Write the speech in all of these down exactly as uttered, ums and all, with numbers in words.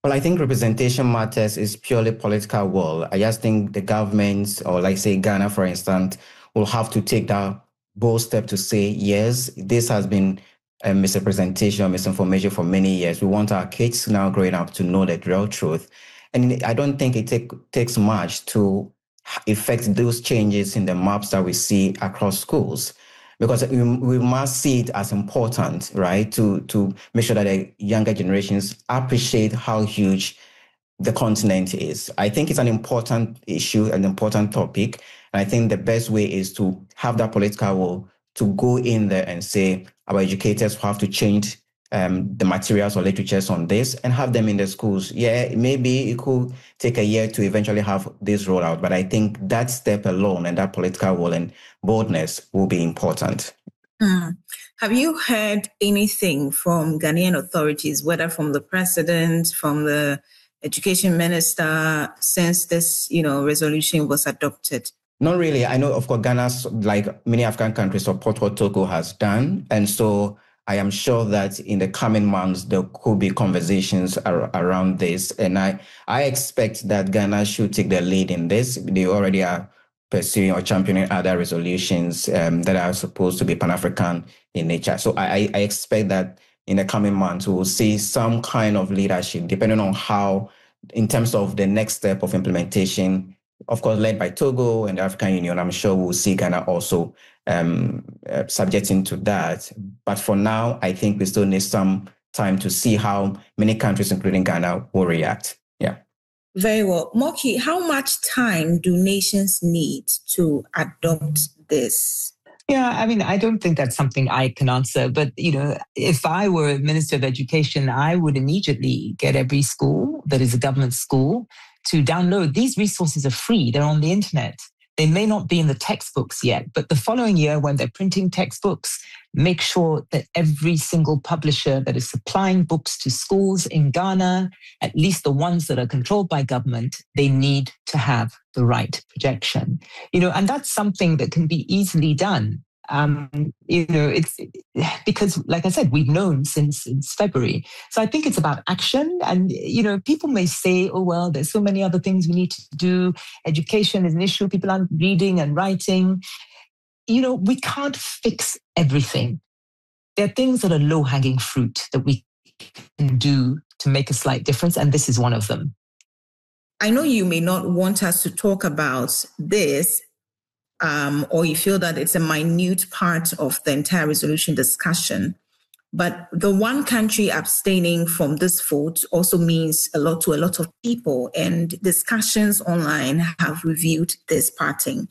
Well, I think representation matters is purely political will. I just think the governments, or like say Ghana, for instance, will have to take that bold step to say, yes, this has been a misrepresentation or misinformation for many years. We want our kids now growing up to know the real truth. And I don't think it take, takes much to effect those changes in the maps that we see across schools, because we, we must see it as important, right, to, to make sure that the younger generations appreciate how huge the continent is. I think it's an important issue, an important topic. And I think the best way is to have that political will to go in there and say, our educators have to change um, the materials or literatures on this and have them in the schools. Yeah, maybe it could take a year to eventually have this roll out, but I think that step alone and that political will and boldness will be important. Mm. Have you heard anything from Ghanaian authorities, whether from the president, from the education minister, since this, you know, resolution was adopted? Not really. I know, of course, Ghana's, like many African countries, support what Togo has done. And so I am sure that in the coming months, there could be conversations ar- around this. And I, I expect that Ghana should take the lead in this. They already are pursuing or championing other resolutions um, that are supposed to be Pan-African in nature. So I, I expect that in the coming months, we will see some kind of leadership, depending on how, in terms of the next step of implementation, of course, led by Togo and the African Union. I'm sure we'll see Ghana also um, uh, subjecting to that. But for now, I think we still need some time to see how many countries, including Ghana, will react. Yeah. Very well. Moki, how much time do nations need to adopt this? Yeah, I mean, I don't think that's something I can answer. But, you know, if I were Minister of Education, I would immediately get every school that is a government school to download. These resources are free. They're on the internet. They may not be in the textbooks yet, but the following year when they're printing textbooks, make sure that every single publisher that is supplying books to schools in Ghana, at least the ones that are controlled by government, they need to have the right projection. You know, and that's something that can be easily done. Um, you know, it's because, like I said, we've known since, since February. So I think it's about action. And, you know, people may say, oh, well, there's so many other things we need to do. Education is an issue. People aren't reading and writing. You know, we can't fix everything. There are things that are low-hanging fruit that we can do to make a slight difference. And this is one of them. I know you may not want us to talk about this, Um, or you feel that it's a minute part of the entire resolution discussion. But the one country abstaining from this vote also means a lot to a lot of people, and discussions online have reviewed this parting.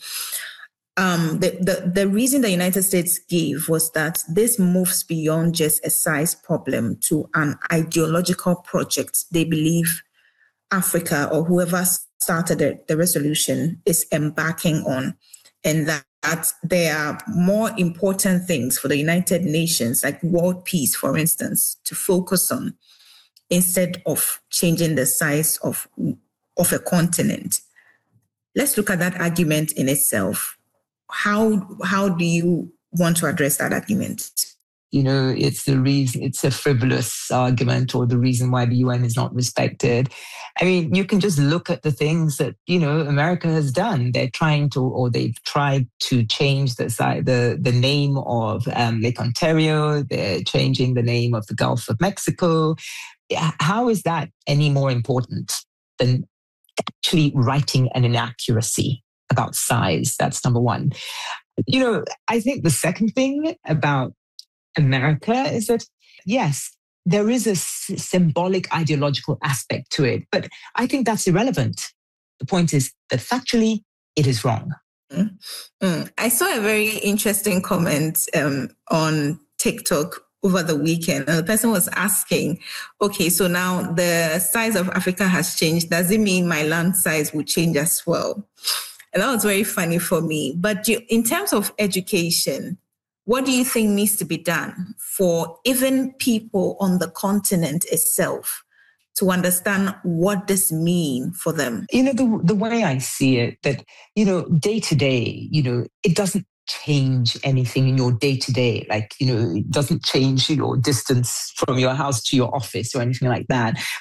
Um, the, the, the reason the United States gave was that this moves beyond just a size problem to an ideological project they believe Africa or whoever started the, the resolution is embarking on. And that, that there are more important things for the United Nations, like world peace, for instance, to focus on instead of changing the size of, of a continent. Let's look at that argument in itself. How, how do you want to address that argument? You know, it's the reason, it's a frivolous argument, or the reason why the U N is not respected. I mean, you can just look at the things that, you know, America has done. They're trying to, or they've tried to change the the, the name of um, Lake Ontario. They're changing the name of the Gulf of Mexico. How is that any more important than actually writing an inaccuracy about size? That's number one. You know, I think the second thing about America is that, yes, there is a s- symbolic ideological aspect to it, but I think that's irrelevant. The point is that factually, it is wrong. Mm. Mm. I saw a very interesting comment um, on TikTok over the weekend, and the person was asking, okay, so now the size of Africa has changed. Does it mean my land size will change as well? And that was very funny for me. But you, in terms of education, what do you think needs to be done for even people on the continent itself to understand what this means for them? You know, the the way I see it, that, you know, day to day, you know, it doesn't change anything in your day to day. Like, you know, it doesn't change your distance from your house to your office or anything like that.